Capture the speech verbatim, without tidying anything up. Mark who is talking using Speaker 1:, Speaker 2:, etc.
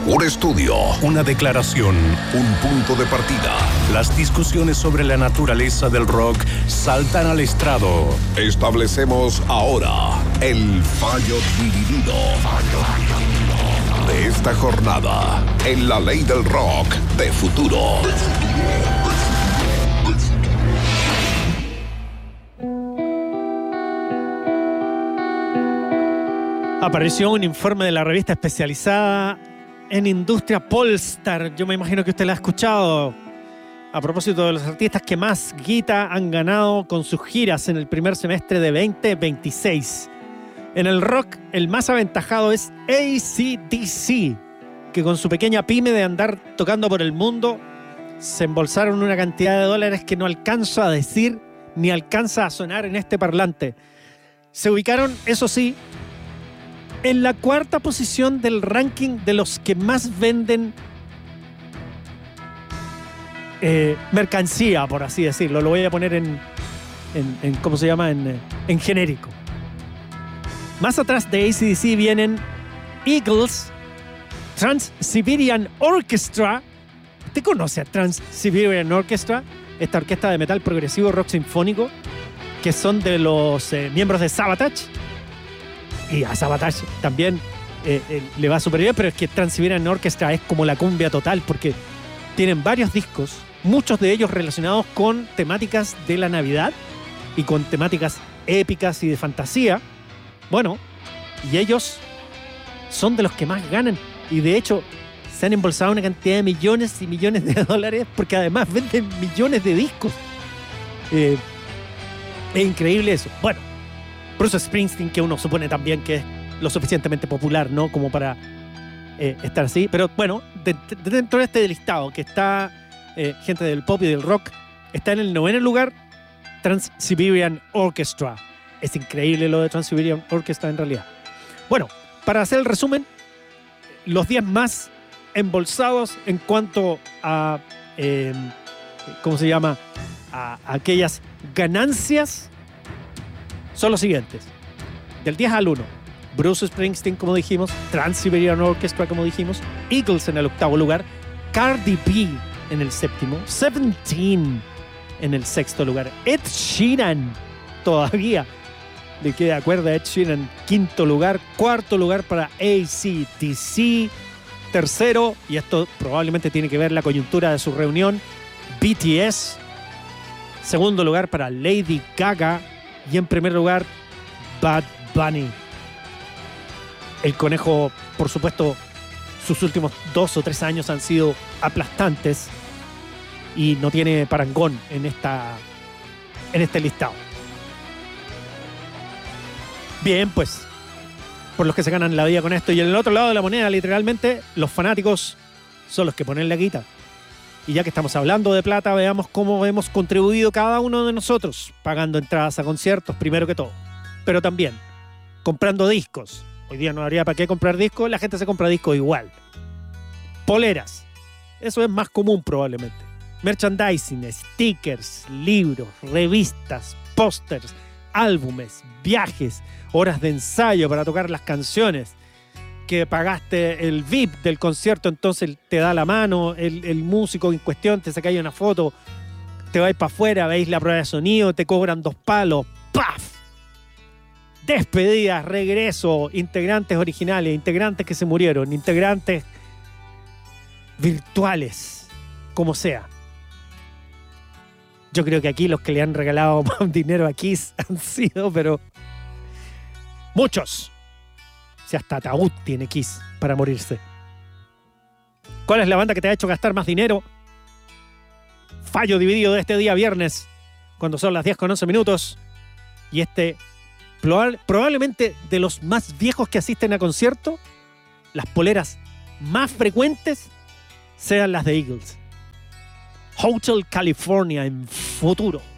Speaker 1: Un estudio,
Speaker 2: una declaración,
Speaker 1: un punto de partida.
Speaker 2: Las discusiones sobre la naturaleza del rock saltan al estrado.
Speaker 1: Establecemos ahora el fallo dividido de esta jornada en la ley del rock de futuro.
Speaker 3: Apareció un informe de la revista especializada en industria Polestar. Yo me imagino que usted la ha escuchado. A propósito de los artistas que más guita han ganado con sus giras en el primer semestre de veinte veintiséis. En el rock, el más aventajado es A C D C, que con su pequeña pyme de andar tocando por el mundo, se embolsaron una cantidad de dólares que no alcanza a decir ni alcanza a sonar en este parlante. Se ubicaron, eso sí, en la cuarta posición del ranking de los que más venden eh, mercancía, por así decirlo. Lo voy a poner en, en, en ¿cómo se llama? En, en genérico. Más atrás de A C D C vienen Eagles, Trans-Siberian Orchestra. ¿Usted conoce a Trans-Siberian Orchestra? Esta orquesta de metal progresivo rock sinfónico, que son de los eh, miembros de Sabotage. Y a Sabotage también eh, eh, le va súper bien, pero es que Trans-Siberian Orchestra es como la cumbia total, porque tienen varios discos, muchos de ellos relacionados con temáticas de la Navidad y con temáticas épicas y de fantasía. Bueno, y ellos son de los que más ganan. Y de hecho, se han embolsado una cantidad de millones y millones de dólares, porque además venden millones de discos. Eh, es increíble eso. Bueno, Bruce Springsteen, que uno supone también que es lo suficientemente popular, ¿no? Como para eh, estar así. Pero bueno, de, de dentro de este listado, que está eh, gente del pop y del rock, está en el noveno lugar Trans-Siberian Orchestra. Es increíble lo de Trans-Siberian Orchestra en realidad. Bueno, para hacer el resumen, los diez más embolsados en cuanto a, eh, ¿cómo se llama? A, a aquellas ganancias son los siguientes. Del diez al uno, Bruce Springsteen, como dijimos, Trans-Siberian Orchestra, como dijimos, Eagles en el octavo lugar, Cardi B en el séptimo, Seventeen en el sexto lugar, Ed Sheeran todavía le queda acuerdo a Ed Sheeran, quinto lugar, cuarto lugar para A C D C, tercero, y esto probablemente tiene que ver la coyuntura de su reunión, B T S, segundo lugar para Lady Gaga, y en primer lugar, Bad Bunny. El conejo, por supuesto, sus últimos dos o tres años han sido aplastantes y no tiene parangón en, esta, en este listado. Bien, pues, por los que se ganan la vida con esto. Y en el otro lado de la moneda, literalmente, los fanáticos son los que ponen la guita. Y ya que estamos hablando de plata, veamos cómo hemos contribuido cada uno de nosotros, pagando entradas a conciertos, primero que todo. Pero también, comprando discos. Hoy día no habría para qué comprar discos, la gente se compra discos igual. Poleras. Eso es más común probablemente. Merchandising, stickers, libros, revistas, pósters, álbumes, viajes, horas de ensayo para tocar las canciones. Que pagaste el V I P del concierto, entonces te da la mano, el, el músico en cuestión te saca ahí una foto, te vais para afuera, veis la prueba de sonido, te cobran dos palos, ¡paf! Despedidas, regreso, integrantes originales, integrantes que se murieron, integrantes virtuales, como sea. Yo creo que aquí los que le han regalado más dinero a Kiss han sido, pero muchos. Si hasta ataúd tiene Kiss para morirse. ¿Cuál es la banda que te ha hecho gastar más dinero? Fallo dividido de este día viernes, cuando son las diez con once minutos. Y este, probablemente de los más viejos que asisten a concierto, las poleras más frecuentes sean las de Eagles. Hotel California en futuro.